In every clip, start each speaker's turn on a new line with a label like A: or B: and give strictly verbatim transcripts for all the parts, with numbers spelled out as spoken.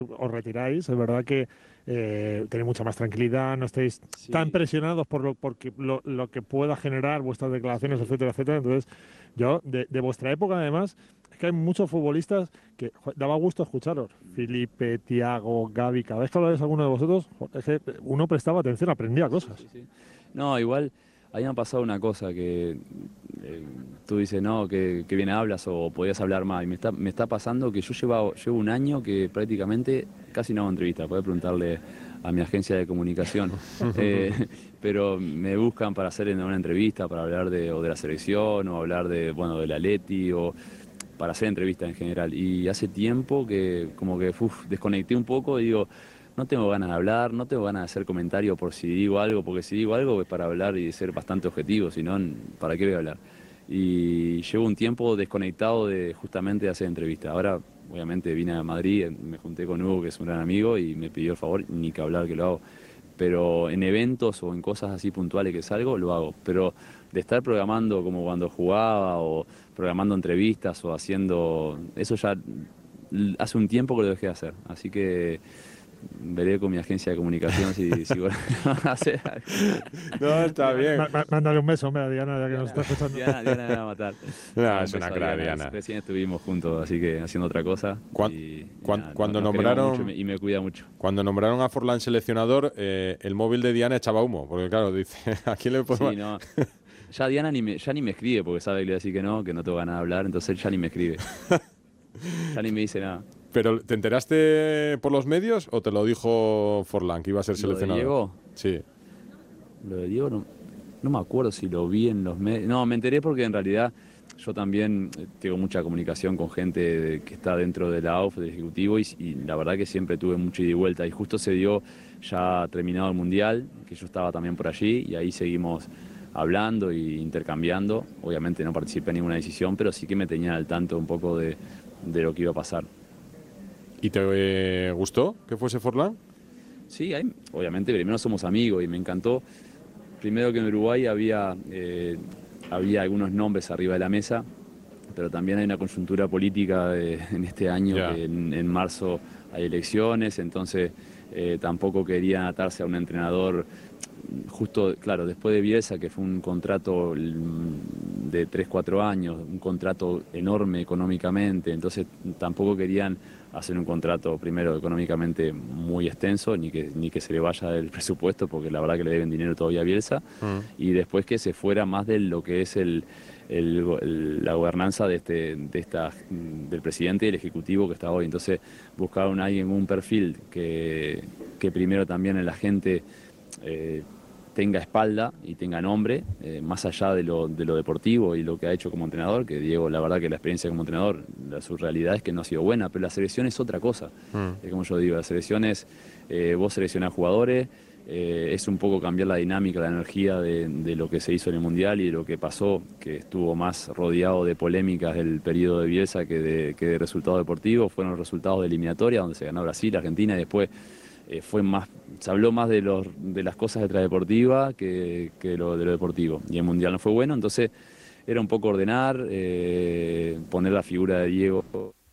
A: os retiráis, es verdad que eh, tenéis mucha más tranquilidad, no estáis
B: Sí.
A: tan presionados por lo, porque lo, lo que pueda generar vuestras declaraciones, etcétera, etcétera. Entonces, yo, de, de vuestra época, además, es que hay muchos futbolistas que jo, daba gusto escucharos. Felipe, Thiago, Gavi, cada vez que habláis alguno de vosotros, jo, es que uno prestaba atención, aprendía
B: Sí,
A: cosas.
B: sí, sí. No, igual, a mí me ha pasado una cosa que eh, tú dices, no, que, que bien hablas o podías hablar más. Y me está, me está pasando que yo llevo, llevo un año que prácticamente casi no hago entrevistas. Podés preguntarle a mi agencia de comunicación. Eh, pero me buscan para hacer una entrevista, para hablar de, o de la selección, o hablar de, bueno, del Atleti, o para hacer entrevistas en general. Y hace tiempo que como que uf, desconecté un poco y digo, no tengo ganas de hablar, no tengo ganas de hacer comentario por si digo algo, porque si digo algo es para hablar y ser bastante objetivo, si no, ¿para qué voy a hablar? Y llevo un tiempo desconectado de justamente hacer entrevistas. Ahora, obviamente, vine a Madrid, me junté con Hugo, que es un gran amigo, y me pidió el favor, ni que hablar que lo hago. Pero en eventos o en cosas así puntuales que salgo, lo hago. Pero de estar programando como cuando jugaba o programando entrevistas o haciendo... Eso ya hace un tiempo que lo dejé de hacer. Así que veré con mi agencia de comunicación si, si voy a hacer algo.
C: No, está bien.
A: Má- má- Mándale un beso, hombre, a Diana, ya que
B: Diana,
A: nos está escuchando.
B: Diana, Diana me va a matar.
C: No,
B: No, un
C: es una
B: beso a
C: crack, Diana.
B: Recién estuvimos juntos, así que haciendo otra cosa.
C: Cuan-
B: y, y
C: cuan-
B: nada,
C: cuando
B: nos queremos
C: nombraron-
B: mucho y me, y me cuida mucho.
C: Cuando nombraron a Forlán seleccionador, eh, el móvil de Diana echaba humo, porque claro, dice, ¿a quién le podemos...?
B: Sí, no. Ya Diana ni me, ya ni me escribe porque sabe que le voy a decir que no, que no tengo ganas de hablar, entonces él ya ni me escribe. Ya ni me dice nada.
C: ¿Pero te enteraste por los medios o te lo dijo Forlán, que iba a ser
B: ¿Lo de
C: seleccionado?
B: Diego?
C: Sí.
B: Lo de Diego no, no me acuerdo si lo vi en los medios. No, me enteré porque en realidad yo también eh, tengo mucha comunicación con gente de- que está dentro de la A U F, del Ejecutivo, y, y la verdad que siempre tuve mucha ida y vuelta. Y justo se dio ya terminado el Mundial, que yo estaba también por allí, y ahí seguimos hablando e intercambiando. Obviamente no participé en ninguna decisión, pero sí que me tenía al tanto un poco de, de lo que iba a pasar.
C: ¿Y te eh, gustó que fuese Forlán?
B: Sí, ahí, obviamente primero somos amigos y me encantó. Primero que en Uruguay había, eh, había algunos nombres arriba de la mesa, pero también hay una coyuntura política de- en este año,
C: Ya.
B: que en, en marzo hay elecciones, entonces eh, tampoco querían atarse a un entrenador. Justo, claro, después de Bielsa, que fue un contrato mm, de tres cuatro años, un contrato enorme económicamente, entonces tampoco querían hacer un contrato, primero, económicamente muy extenso, ni que, ni que se le vaya del presupuesto, porque la verdad que le deben dinero todavía a Bielsa, y después que se fuera más de lo que es el, el- el- la gobernanza de este, de esta, del presidente y el ejecutivo que está hoy. Entonces buscaron a alguien con un perfil que, que primero también en la gente eh, tenga espalda y tenga nombre, eh, más allá de lo, de lo deportivo y lo que ha hecho como entrenador, que Diego, la verdad que la experiencia como entrenador, la, su realidad es que no ha sido buena, pero la selección es otra cosa.
C: Mm.
B: Es como yo digo, la selección es, eh, vos seleccionás jugadores, eh, es un poco cambiar la dinámica, la energía de, de lo que se hizo en el Mundial y de lo que pasó, que estuvo más rodeado de polémicas del periodo de Bielsa que de, que de resultados deportivos. Fueron los resultados de eliminatoria, donde se ganó Brasil, Argentina, y después eh, fue más, se habló más de, los, de las cosas extradeportivas que, que lo, de lo deportivo. Y el Mundial no fue bueno, entonces era un poco ordenar, eh, poner la figura de Diego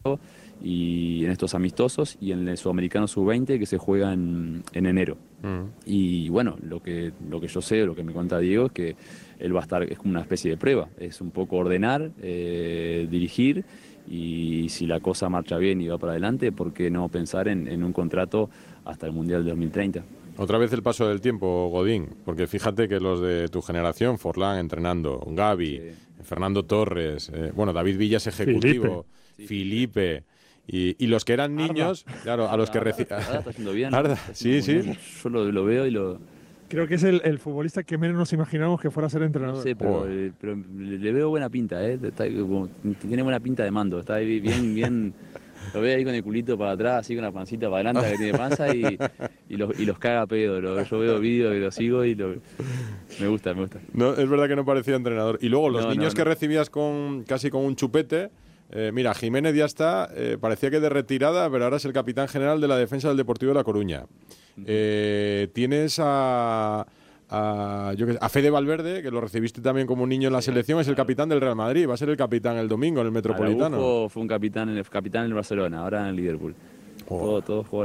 B: y en estos amistosos y en el Sudamericano sub veinte que se juega en, en enero.
C: Mm.
B: Y bueno, lo que, lo que yo sé, lo que me cuenta Diego es que él va a estar, es como una especie de prueba, es un poco ordenar, eh, dirigir, y si la cosa marcha bien y va para adelante, ¿por qué no pensar en, en un contrato hasta el Mundial de dos mil treinta?
C: Otra vez el paso del tiempo, Godín, porque fíjate que los de tu generación, Forlán entrenando, Gavi,
B: Sí.
C: Fernando Torres, eh, bueno, David Villa es ejecutivo,
B: Sí.
C: Felipe, y, y los que eran niños, claro, a los que
B: Arda,
C: recibían...
B: Arda está yendo bien.
C: Arda,
B: está
C: sí,
B: haciendo muy
C: sí.
B: bien. Yo lo, lo veo y lo...
A: Creo que es el, el futbolista que menos nos imaginamos que fuera a ser
B: No
A: entrenador.
B: sé, pero,
C: Joder.
B: eh, pero le le veo buena pinta, ¿eh? Está como- tiene buena pinta de mando, está ahí bien, bien... Lo veo ahí con el culito para atrás, así con la pancita para adelante que tiene panza y, y, los, y los caga a pedo. Lo- yo veo vídeos y los sigo y lo, me gusta, me gusta.
C: No, es verdad que no parecía entrenador. Y luego los
B: No,
C: niños
B: no,
C: que
B: no.
C: recibías con casi con un chupete, eh, mira, Jiménez ya está, eh, parecía que de retirada, pero ahora es el capitán general de la defensa del Deportivo de La Coruña. Eh, tienes a, a, yo qué sé, a Fede Valverde, que lo recibiste también como un niño en la selección, es el capitán del Real Madrid, va a ser el capitán el domingo en el Metropolitano.
B: Araujo fue un capitán en el, capitán en el Barcelona, ahora en el Liverpool.
C: Oh.
B: Todos, todos jugadores